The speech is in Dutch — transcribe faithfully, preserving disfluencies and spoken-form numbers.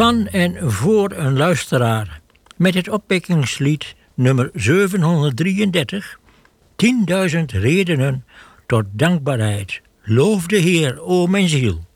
Van en voor een luisteraar. Met het opwekkingslied nummer zevenhonderddrieëndertig. tienduizend redenen tot dankbaarheid. Loof de Heer, o mijn ziel.